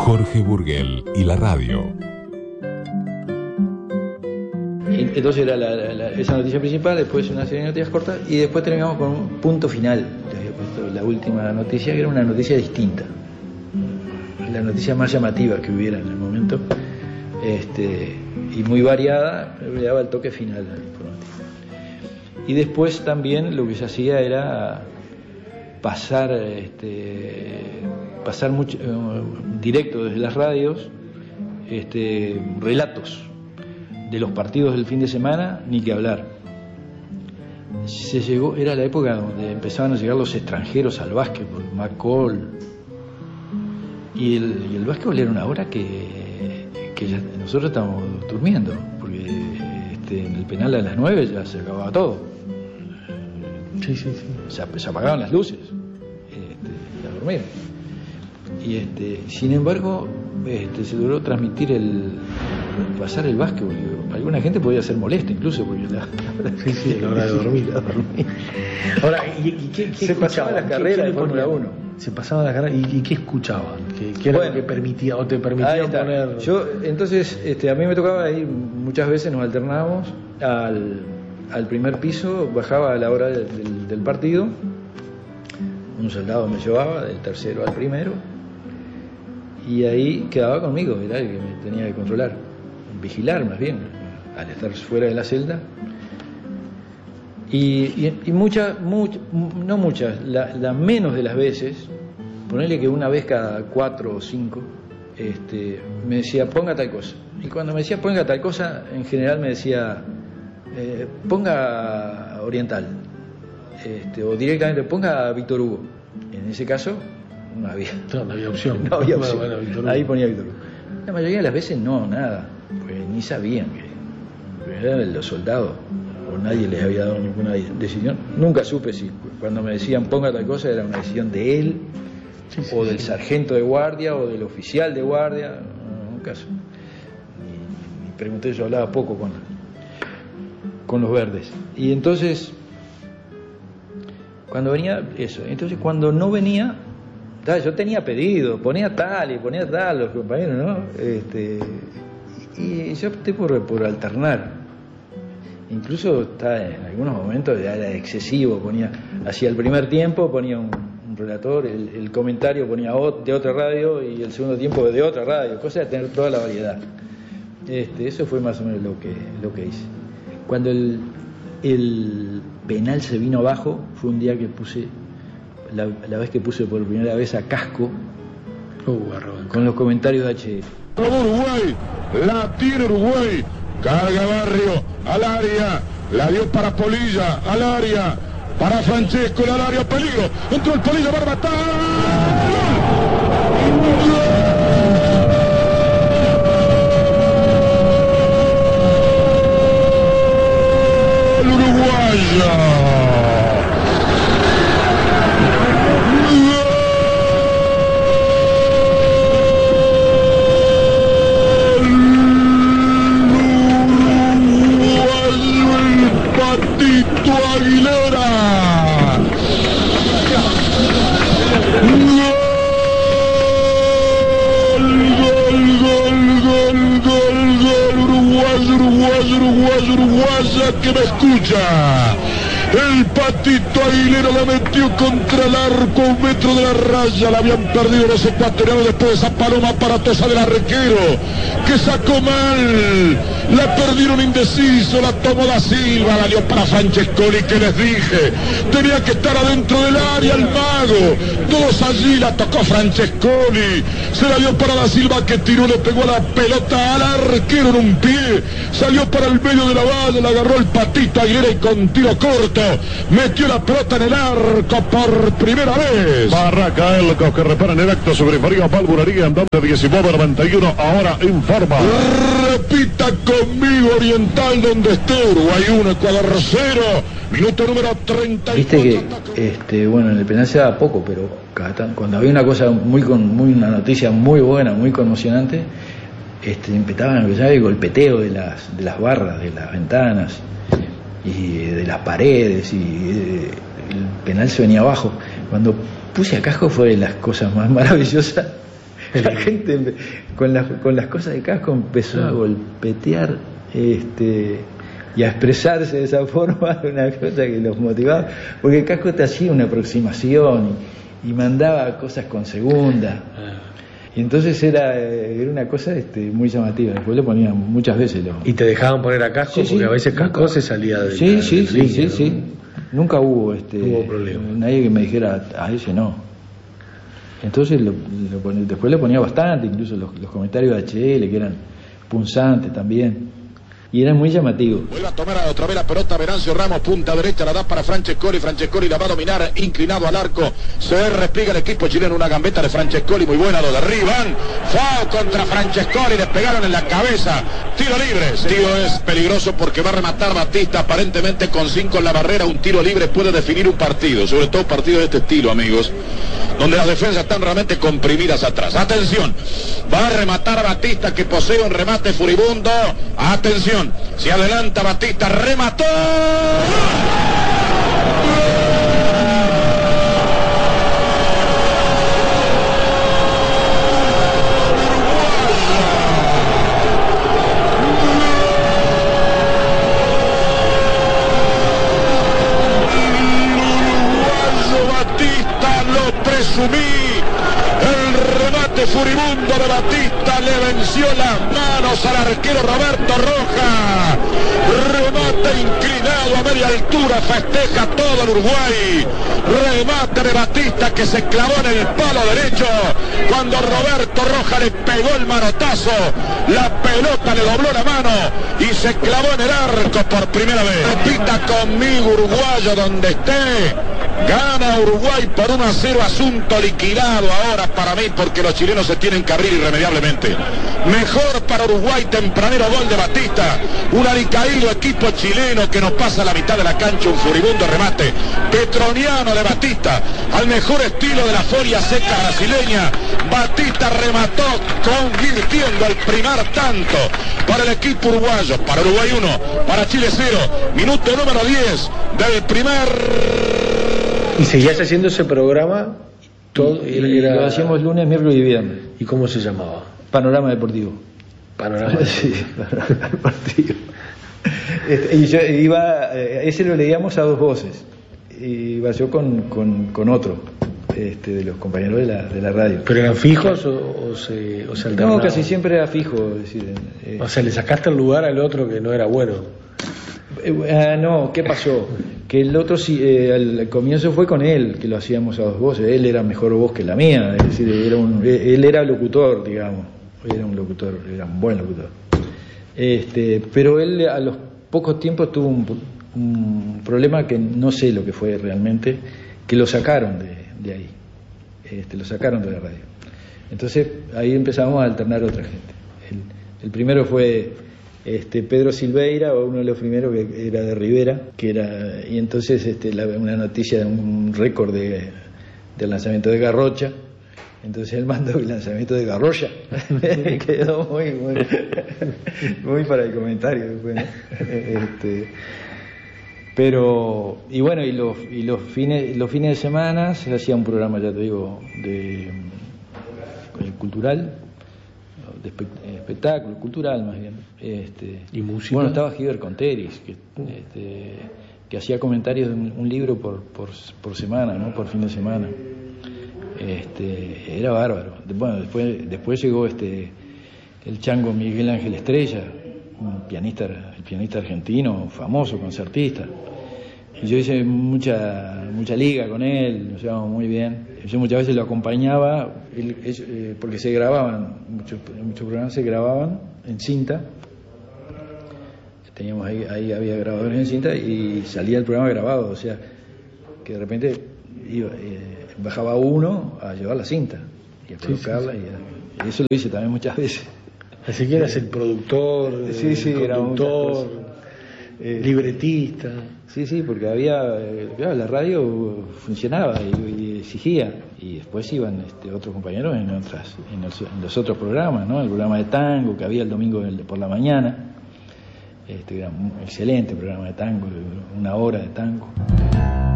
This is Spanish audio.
Jorge Burguel y la radio. Entonces era esa noticia principal, después una serie de noticias cortas y después terminamos con un punto final. Les había puesto la última noticia, que era una noticia distinta, la noticia más llamativa que hubiera en el momento, y muy variada, le daba el toque final al informativo. Y después también lo que se hacía era pasar mucho, directo desde las radios, relatos de los partidos del fin de semana, ni que hablar. Era la época donde empezaban a llegar los extranjeros al básquetbol, McCall, y el básquetbol era una hora que ya nosotros estábamos durmiendo, porque en el penal a las 9 ya se acababa todo. Sí. Se apagaban las luces, a dormir. Y sin embargo, se logró transmitir pasar el básquetbol. Alguna gente podía ser molesta incluso, porque a la hora de dormir. Ahora, ¿y qué se pasaba la carrera de Fórmula 1? Se pasaba la carrera, ¿y qué escuchaban? ¿Qué era lo que permitía o te permitía poner? Yo, entonces, a mí me tocaba ir, muchas veces nos alternábamos al primer piso, bajaba a la hora del partido, un soldado me llevaba del tercero al primero, y ahí quedaba conmigo, era el que me tenía que controlar, vigilar más bien, al estar fuera de la celda. Y no muchas, la menos de las veces, ponerle que una vez cada 4 o 5, me decía, ponga tal cosa. Y cuando me decía ponga tal cosa, en general me decía, ponga Oriental, o directamente ponga Víctor Hugo. En ese caso no había opción. No había opción. Bueno, ahí ponía Víctor Hugo. La mayoría de las veces no, nada, porque ni sabían que eran los soldados, o nadie les había dado ninguna decisión. Nunca supe si cuando me decían ponga tal cosa era una decisión de él, o del sargento de guardia, o del oficial de guardia. No, nunca supe. Ni pregunté, yo hablaba poco con los verdes. Y entonces, cuando venía eso, entonces cuando no venía, yo tenía pedido, ponía tal, los compañeros, ¿no? Y yo opté por alternar. Incluso en algunos momentos ya era excesivo, hacia el primer tiempo ponía un relator, el comentario ponía de otra radio y el segundo tiempo de otra radio, cosa de tener toda la variedad. Eso fue más o menos lo que hice. Cuando el penal se vino abajo, fue un día que puse, la vez que puse por primera vez a Casco, con los comentarios de HF. Uruguay, la tira Uruguay, carga Barrio, al área, la dio para Polilla, al área, para Francesco, al área, peligro, entró el Polilla, va a matar. ¡Gol! Uruguaya. Patito Aguilera. Gol, uruguaya que me escucha. El Patito Aguilera la metió contra el arco, 1 metro de la raya. La habían perdido los ecuatorianos después de esa paloma aparatosa del arquero, que sacó mal. La perdieron indeciso, la tomó Da Silva, la dio para Francescoli, que les dije, tenía que estar adentro del área el mago. Todos allí, la tocó Francescoli, se la dio para Da Silva, que tiró, le pegó la pelota al arquero en un pie, salió para el medio de la valla, la agarró el Patito Aguilera y con tiro corto metió la pelota en el arco por primera vez. Barraca Elcos, que repara en el acto sobre Faría Balburería, andando de 19-91, ahora informa. Repita conmigo, Oriental, donde esté. Uruguay 1, Ecuador 0, minuto número 30. Viste que, bueno, en el penal se da poco, pero cuando había una cosa una noticia muy buena, muy conmocionante, empezaban a empezar el golpeteo de las barras, de las ventanas y de las paredes, y el penal se venía abajo. Cuando puse a Casco fue de las cosas más maravillosas La gente con las cosas de Casco empezó a golpetear y a expresarse de esa forma, una cosa que los motivaba, porque Casco te hacía una aproximación y mandaba cosas con segunda. Y entonces era una cosa muy llamativa. Después le ponían muchas veces. ¿Y te dejaban poner a Casco? Porque a veces Casco se salía de Sí. Nunca hubo problema. Nadie que me dijera, a ese no. Entonces después le ponía bastante, incluso los comentarios de HL, que eran punzantes también. Y eran muy llamativos. Vuelve a tomar otra vez la pelota Venancio Ramos, punta derecha, la da para Francescoli la va a dominar, inclinado al arco, se repliega el equipo chileno, una gambeta de Francescoli, muy buena, lo derriban, foul contra Francescoli, le pegaron en la cabeza, tiro libre, tiro es peligroso porque va a rematar Batista, aparentemente con 5 en la barrera, un tiro libre puede definir un partido, sobre todo partidos de este estilo, amigos, donde las defensas están realmente comprimidas atrás. Atención, va a rematar Batista, que posee un remate furibundo, atención, se adelanta Batista, remató. Batista, lo presumí. El remate furibundo de Batista le venció las manos al arquero Roberto Roja. Remate inclinado a media altura, festeja todo el Uruguay. Remate de Batista que se clavó en el palo derecho cuando Roberto Roja le pegó el manotazo. La pelota le dobló la mano y se clavó en el arco por primera vez. Repita conmigo, uruguayo, donde esté. Gana Uruguay por 1-0, asunto liquidado ahora para mí porque los chilenos se tienen que abrir irremediablemente. Mejor para Uruguay, tempranero gol de Batista, un alicaído equipo chileno que nos pasa a la mitad de la cancha, un furibundo remate petroniano de Batista, al mejor estilo de la foria seca brasileña. Batista remató convirtiendo el primer tanto para el equipo uruguayo, para Uruguay 1, para Chile 0, minuto número 10 del primer... ¿Y seguías haciendo ese programa? Todo lo hacíamos lunes, miércoles y viernes. ¿Y cómo se llamaba? Panorama Deportivo. Panorama. Sí, Panorama Deportivo. Y yo iba, ese lo leíamos a dos voces. Iba yo con otro, de los compañeros de la radio. ¿Pero eran fijos o se alternaban? No, casi siempre era fijo. Es decir, o sea, le sacaste el lugar al otro que no era bueno. No, ¿qué pasó? Que el otro al comienzo fue con él, que lo hacíamos a dos voces. Él era mejor voz que la mía, es decir, él era locutor, digamos. Era un locutor, era un buen locutor. Pero él a los pocos tiempos tuvo un problema que no sé lo que fue realmente, que lo sacaron de ahí. Lo sacaron de la radio. Entonces ahí empezamos a alternar a otra gente. El primero fue Pedro Silveira, uno de los primeros, que era de Rivera, y entonces una noticia de un récord del lanzamiento de Garrocha. Entonces él mandó el lanzamiento de Garrocha. Quedó muy para el comentario después, ¿no? Pero, y bueno, y los fines de semana se hacía un programa, ya te digo, cultural, de espectáculo, cultural más bien. ¿Y música? Bueno, estaba Giver Conteris, que hacía comentarios de un libro por semana, ¿no? Por fin de semana. Era bárbaro. Bueno, después llegó el chango Miguel Ángel Estrella, el pianista argentino, famoso, concertista. Y yo hice mucha liga con él, nos llevábamos muy bien. Yo muchas veces lo acompañaba, porque se grababan, muchos programas se grababan en cinta. Teníamos ahí había grabadores en cinta y salía el programa grabado, o sea, que de repente bajaba uno a llevar la cinta y a colocarla, y eso lo hice también muchas veces. Así que eras el productor, el conductor, libretista. Sí, porque claro, la radio funcionaba y exigía, y después iban otros compañeros en los otros programas, ¿no? El programa de tango que había el domingo por la mañana, era un excelente programa de tango, 1 hora de tango.